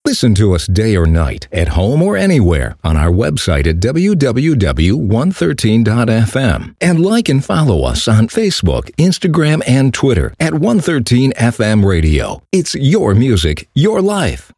Listen to us day or night, at home or anywhere, on our website at www.113.fm. And like and follow us on Facebook, Instagram, and Twitter at 113 FM Radio. It's your music, your life.